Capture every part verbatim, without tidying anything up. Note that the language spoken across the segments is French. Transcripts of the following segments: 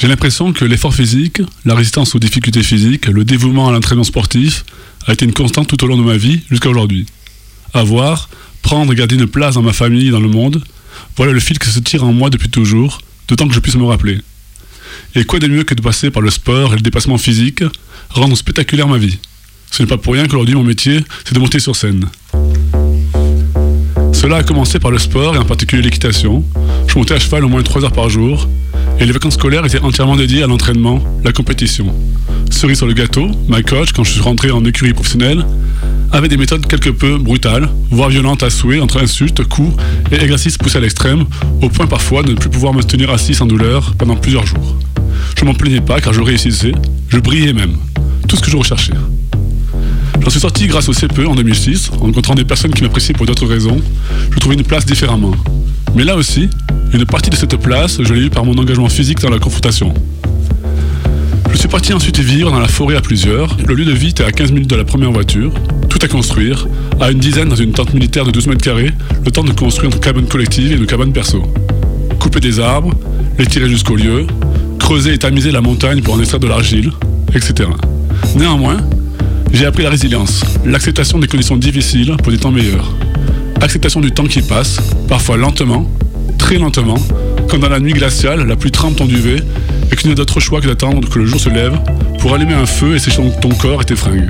J'ai l'impression que l'effort physique, la résistance aux difficultés physiques, le dévouement à l'entraînement sportif a été une constante tout au long de ma vie jusqu'à aujourd'hui. Avoir, prendre et garder une place dans ma famille et dans le monde, voilà le fil qui se tire en moi depuis toujours, d'autant que je puisse me rappeler. Et quoi de mieux que de passer par le sport et le dépassement physique, rendre spectaculaire ma vie. Ce n'est pas pour rien qu'aujourd'hui mon métier, c'est de monter sur scène. Cela a commencé par le sport et en particulier l'équitation. Je montais à cheval au moins trois heures par jour et les vacances scolaires étaient entièrement dédiées à l'entraînement, la compétition. Cerise sur le gâteau, ma coach, quand je suis rentré en écurie professionnelle, avait des méthodes quelque peu brutales, voire violentes à souhait, entre insultes, coups et exercices poussés à l'extrême, au point parfois de ne plus pouvoir me tenir assis sans douleur pendant plusieurs jours. Je m'en plaignais pas car je réussissais, je brillais même. Tout ce que je recherchais. J'en suis sorti grâce au C P E en deux mille six, en rencontrant des personnes qui m'appréciaient pour d'autres raisons. Je trouvais une place différemment. Mais là aussi, une partie de cette place, je l'ai eue par mon engagement physique dans la confrontation. Je suis parti ensuite vivre dans la forêt à plusieurs. Le lieu de vie était à quinze minutes de la première voiture. Tout à construire, à une dizaine dans une tente militaire de douze mètres carrés, le temps de construire une cabane collective et une cabane perso. Couper des arbres, les tirer jusqu'au lieu, creuser et tamiser la montagne pour en extraire de l'argile, et cetera. Néanmoins, j'ai appris la résilience, l'acceptation des conditions difficiles pour des temps meilleurs. Acceptation du temps qui passe, parfois lentement, très lentement, comme dans la nuit glaciale, la pluie trempe ton duvet et que tu n'as d'autre choix que d'attendre que le jour se lève pour allumer un feu et sécher ton corps et tes fringues.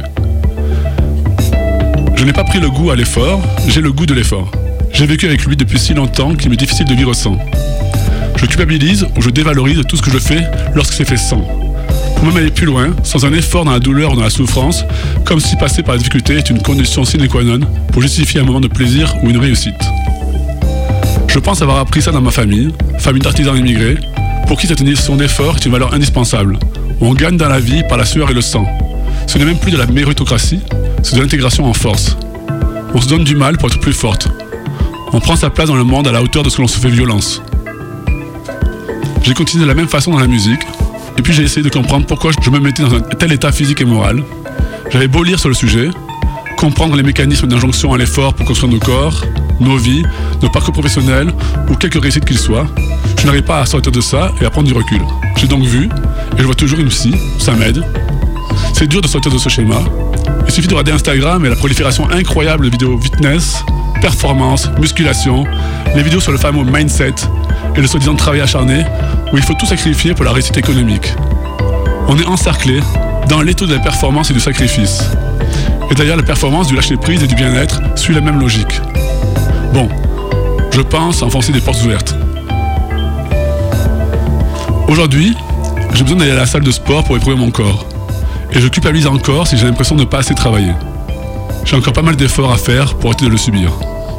Je n'ai pas pris le goût à l'effort, j'ai le goût de l'effort. J'ai vécu avec lui depuis si longtemps qu'il m'est difficile de vivre sans. Je culpabilise ou je dévalorise tout ce que je fais lorsque c'est fait sans. Pour même aller plus loin, sans un effort dans la douleur ou dans la souffrance, comme si passer par la difficulté est une condition sine qua non pour justifier un moment de plaisir ou une réussite. Je pense avoir appris ça dans ma famille, famille d'artisans immigrés, pour qui cette notion d'effort est une valeur indispensable. On gagne dans la vie par la sueur et le sang. Ce n'est même plus de la méritocratie, c'est de l'intégration en force. On se donne du mal pour être plus forte. On prend sa place dans le monde à la hauteur de ce que l'on se fait violence. J'ai continué de la même façon dans la musique, et puis j'ai essayé de comprendre pourquoi je me mettais dans un tel état physique et moral. J'avais beau lire sur le sujet, comprendre les mécanismes d'injonction à l'effort pour construire nos corps, nos vies, nos parcours professionnels, ou quelque réussite qu'ils soient, je n'arrive pas à sortir de ça et à prendre du recul. J'ai donc vu, et je vois toujours une psy, ça m'aide. C'est dur de sortir de ce schéma. Il suffit de regarder Instagram et la prolifération incroyable de vidéos fitness, performance, musculation, les vidéos sur le fameux mindset et le soi-disant travail acharné, où il faut tout sacrifier pour la réussite économique. On est encerclé dans l'étau de la performance et du sacrifice. Et d'ailleurs, la performance du lâcher-prise et du bien-être suit la même logique. Bon, je pense enfoncer des portes ouvertes. Aujourd'hui, j'ai besoin d'aller à la salle de sport pour éprouver mon corps. Et je culpabilise encore si j'ai l'impression de ne pas assez travailler. J'ai encore pas mal d'efforts à faire pour arrêter de le subir.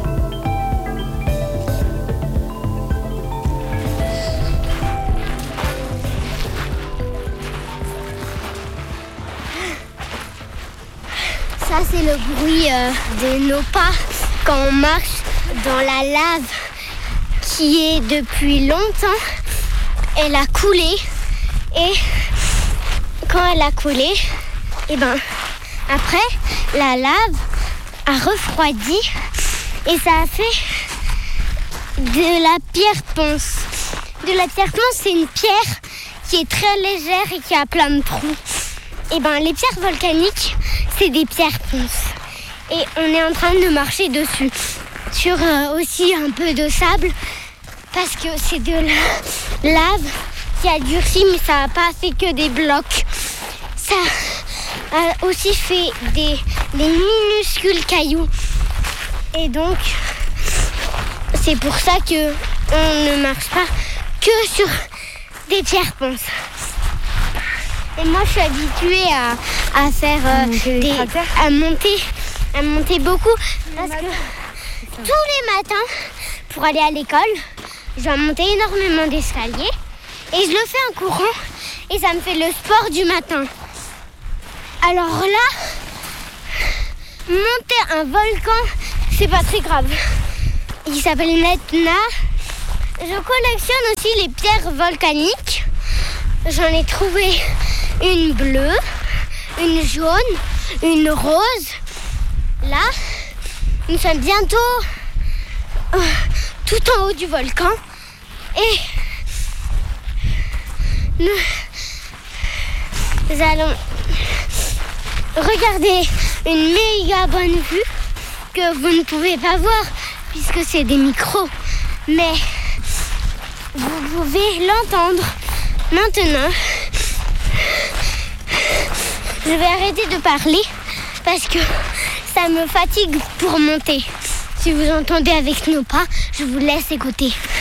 Ça, c'est le bruit euh, de nos pas quand on marche dans la lave qui est depuis longtemps. Elle a coulé et quand elle a coulé, et ben après la lave a refroidi et ça a fait de la pierre ponce. De la pierre ponce, c'est une pierre qui est très légère et qui a plein de trous. Et ben les pierres volcaniques, c'est des pierres ponces. Et on est en train de marcher dessus. Sur euh, aussi un peu de sable. Parce que c'est de la lave qui a durci, mais ça n'a pas fait que des blocs. Ça a aussi fait des, des minuscules cailloux. Et donc, c'est pour ça que on ne marche pas que sur des pierres ponces. Et moi, je suis habituée à, à faire euh, des, à monter, à monter beaucoup, parce que tous les matins, pour aller à l'école, je dois monter énormément d'escaliers et je le fais en courant et ça me fait le sport du matin. Alors là, monter un volcan, c'est pas très grave. Il s'appelle l'Etna. Je collectionne aussi les pierres volcaniques. J'en ai trouvé une bleue, une jaune, une rose. Là, nous sommes bientôt euh, tout en haut du volcan. Et nous, nous allons regarder une méga bonne vue que vous ne pouvez pas voir puisque c'est des micros. Mais vous pouvez l'entendre maintenant. Je vais arrêter de parler parce que ça me fatigue pour monter. Si vous entendez avec nos pas, je vous laisse écouter.